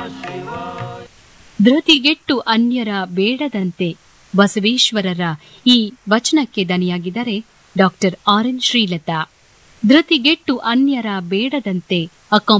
ಧೃತಿಗೆಟ್ಟು ಅನ್ಯರ ಬೇಡದಂತೆ ಬಸವೇಶ್ವರರ ಈ ವಚನಕ್ಕೆ ದನಿಯಾಗಿದ್ದಾರೆ ಡಾಕ್ಟರ್ ಆರ್ ಎನ್ ಶ್ರೀಲತಾ. ಧೃತಿಗೆಟ್ಟು ಅನ್ಯರ ಬೇಡದಂತೆ